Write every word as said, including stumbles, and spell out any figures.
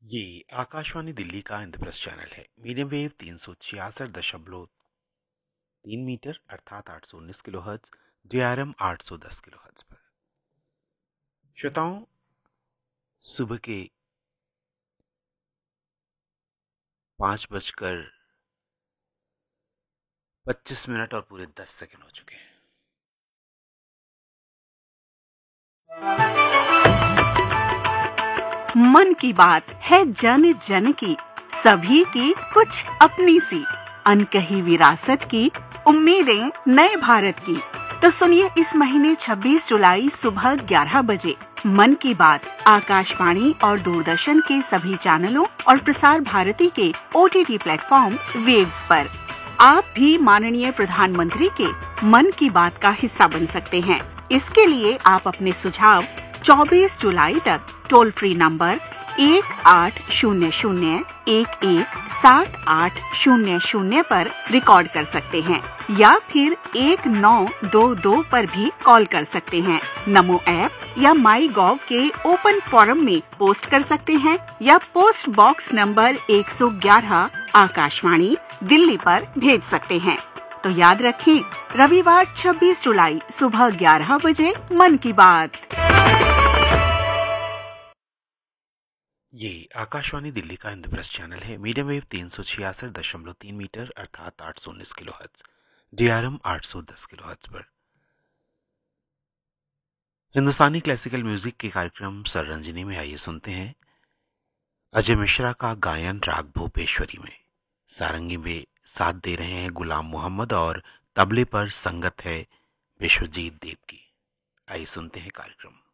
ये आकाशवाणी दिल्ली का इंद्रप्रस्थ चैनल है। मीडियम वेव तीन सौ छियासठ दशमलव तीन मीटर अर्थात आठ सौ उन्नीस किलो हर्ट्ज, डीआरएम आठ सौ दस किलो हर्ट्ज पर। श्रोताओं, सुबह के पांच बजकर पच्चीस मिनट और पूरे दस सेकंड हो चुके हैं। मन की बात है जन जन की, सभी की कुछ अपनी सी, अनकही विरासत की, उम्मीदें नए भारत की। तो सुनिए इस महीने छब्बीस जुलाई सुबह ग्यारह बजे मन की बात आकाशवाणी और दूरदर्शन के सभी चैनलों और प्रसार भारती के ओटीटी प्लेटफॉर्म वेव्स पर। आप भी माननीय प्रधानमंत्री के मन की बात का हिस्सा बन सकते हैं। इसके लिए आप अपने सुझाव चौबीस जुलाई तक टोल फ्री नंबर एक आठ शून्य शून्य एक एक सात आठ शून्य शून्य पर रिकॉर्ड कर सकते हैं या फिर एक नौ दो दो पर भी कॉल कर सकते हैं। नमो ऐप या माई गॉव के ओपन फोरम में पोस्ट कर सकते हैं या पोस्ट बॉक्स नंबर एक सौ ग्यारह आकाशवाणी दिल्ली पर भेज सकते हैं। तो याद रखें, रविवार छब्बीस जुलाई सुबह ग्यारह बजे मन की बात। ये आकाशवाणी दिल्ली का इंद्रप्रस्थ चैनल है। मीडियम वेव तीन सौ छियासठ दशमलव तीन मीटर अर्थात आठ सौ उन्नीस किलो हर्ट्ज, डीआरएम आठ सौ दस किलो हर्ट्ज पर। हिंदुस्तानी क्लासिकल म्यूजिक के कार्यक्रम सररंजनी में आइए सुनते हैं अजय मिश्रा का गायन राग भूपेश्वरी में। सारंगी में साथ दे रहे हैं गुलाम मोहम्मद और तबले पर संगत है विश्वजीत देव की। आइए सुनते हैं कार्यक्रम।